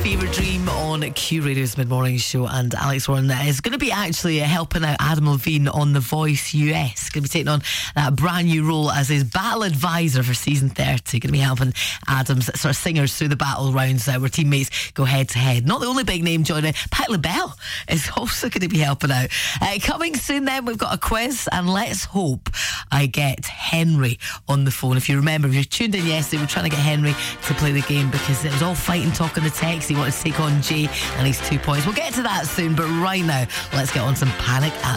Fever Dream on Q Radio's Mid-Morning Show, and Alex Warren is going to be actually helping out Adam Levine on The Voice US. Going to be taking on that brand new role as his battle advisor for season 30. Going to be helping Adam's sort of singers through the battle rounds where teammates go head to head. Not the only big name joining, Pat LaBelle is also going to be helping out. Coming soon then, we've got a quiz, and let's hope I get Henry on the phone. If you remember, if you tuned in yesterday, we were trying to get Henry to play the game because it was all fighting talk on the text. He wanted to take on Jay and he's 2 points. We'll get to that soon, but right now, let's get on some Panic at